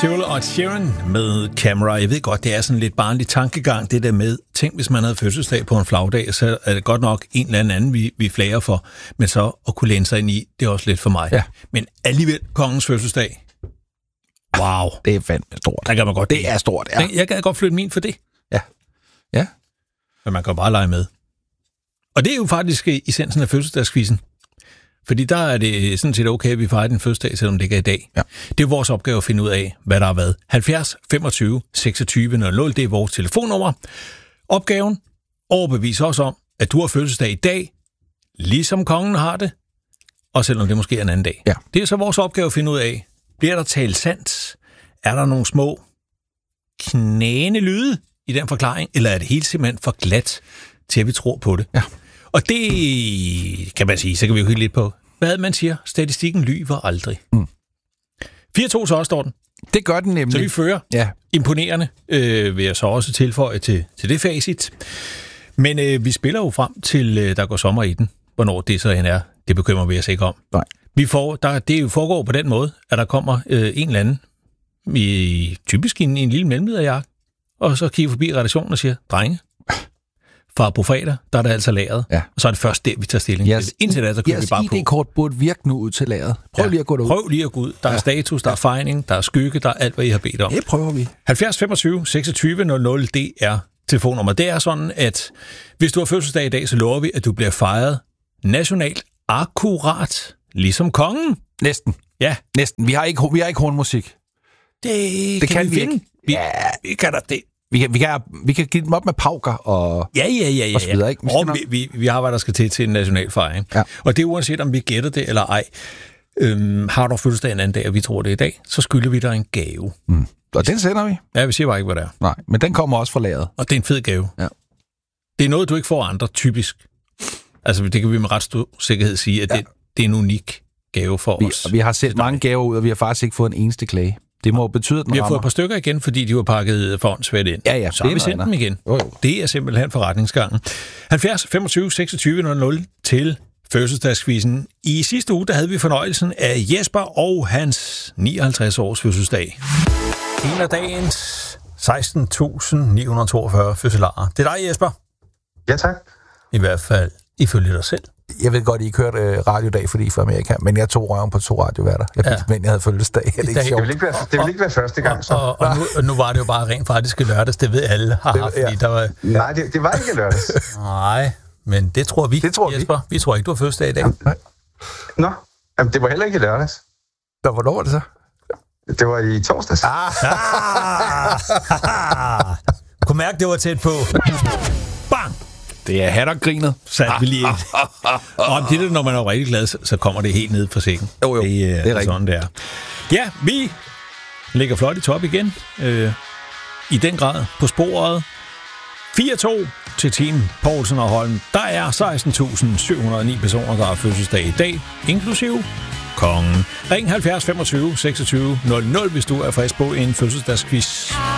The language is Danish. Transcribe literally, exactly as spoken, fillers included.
Sewell og Sharon med Camera. Jeg ved godt, det er sådan lidt barnlig tankegang, det der med, tænk hvis man havde fødselsdag på en flagdag, så er det godt nok en eller anden, vi, vi flager for, men så at kunne læne sig ind i, det er også lidt for mig. Ja. Men alligevel, kongens fødselsdag. Wow. Det er fandme stort. Der kan man godt det er stort, ja. Jeg kan godt flytte min for det. Ja. Ja. Men man kan bare lege med. Og det er jo faktisk essensen af fødselsdagskvisten. Fordi der er det sådan set okay, at vi fejrer den fødselsdag, selvom det ikke er i dag. Ja. Det er vores opgave at finde ud af, hvad der har været. halvfjerds femogtyve seksogtyve nul nul, det er vores telefonnummer. Opgaven overbeviser os om, at du har fødselsdag i dag, ligesom kongen har det, og selvom det måske er en anden dag. Ja. Det er så vores opgave at finde ud af, bliver der talt sandt? Er der nogle små knæende lyde i den forklaring, eller er det helt simpelthen for glat til, at vi tror på det? Ja. Og det kan man sige, så kan vi jo høre lidt på, hvad man siger. Statistikken lyver aldrig. Mm. fire to så står den. Det gør den nemlig. Så vi fører. Ja. Imponerende, øh, vil jeg så også tilføje til, til det facit. Men øh, vi spiller jo frem til, øh, der går sommer i den. Hvornår det så end er, det bekymrer vi os ikke om. Nej. Vi får, der, det jo foregår på den måde, at der kommer øh, en eller anden, i, typisk i en, en lille mellemlederjakke, og så kigger forbi redaktionen og siger, drenge, fra Profeter, der er det altså lagret. Ja. Og så er det først der, vi tager stilling. Yes. Indtil da, så kører vi bare på. I D-kort burde virke nu ud til lagret. Prøv ja. lige at gå derud. Prøv lige at gå ud. Der er ja. status, der er fejning, der er skygge, der er alt, hvad I har bedt om. Det prøver vi. halvfjerds femogtyve seksogtyve nul nul, det er telefonnummer. Det er sådan, at hvis du har fødselsdag i dag, så lover vi, at du bliver fejret nationalt akkurat, ligesom kongen. Næsten. Ja. Næsten. Vi har ikke, vi har ikke hornmusik. Det, det kan, kan vi, vi finde. ikke. Vi, ja. vi kan da det. Vi kan, vi, kan, vi kan give dem op med pauker og ja, ja, ja, ja, og så videre, ikke? Og vi, vi, vi har, hvad der skal til til en national fejring. Ja. Og det er uanset, om vi gætter det eller ej. Øhm, har du fødselsdag en anden dag, og vi tror det er i dag, så skylder vi dig en gave. Mm. Og den sender vi? Ja, vi siger bare ikke, hvad det er. Nej, men den kommer også fra lageret. Og det er en fed gave. Ja. Det er noget, du ikke får andre, typisk. Altså, det kan vi med ret stor sikkerhed sige, at ja. det, det er en unik gave for vi, os. Vi har sendt mange gaver ud, og vi har faktisk ikke fået en eneste klage. Det må betyde, at den Vi har rammer. fået et par stykker igen, fordi de var pakket forhåndsvært ind. Ja, ja, så har vi sendt dem igen. Jo, jo. Det er simpelthen forretningsgangen. halvfjerds femogtyve seksogtyve nul nul til fødselsdagskvisten. I sidste uge, der havde vi fornøjelsen af Jesper og hans nioghalvtreds års fødselsdag. En af dagens seksten tusind ni hundrede og toogfyrre fødselarer. Det er dig, Jesper. Ja, tak. I hvert fald ifølge dig selv. Jeg ved godt, I ikke hørt øh, radiodag, fordi for Amerika, men jeg tog røven på to radioværter. Jeg fik, ja. Men jeg havde fødselsdag. Det, det, det, vil ikke være, det vil ikke være første gang, så. Og, og, og, nu, og nu var det jo bare rent faktisk i lørdags, det ved alle. Haha, det, ja. fordi der var... Nej, det, det var ikke lørdags. Nej, men det tror vi, det tror Jesper. Vi. vi tror ikke, du har fødselsdag i dag. Ja. Nå, jamen, det var heller ikke i lørdags. Nå, hvornår var det så? Det var i torsdags. Ah. Ah. Kunne mærke, det var tæt på. Bang! Det er hattergrinet. Satte vi lige ind. Og det er det, når man er rigtig glad, så kommer det helt ned fra sækken. Jo, jo. Det, det er rigtigt. Sådan, det er. Ja, vi ligger flot i top igen. Øh, I den grad på sporet. fire to til Team Poulsen og Holm. Der er seksten tusind syv hundrede og ni personer, der har fødselsdag i dag, inklusive kongen. Ring halvfjerds femogtyve seksogtyve nul nul, hvis du er frisk på en fødselsdagsquiz.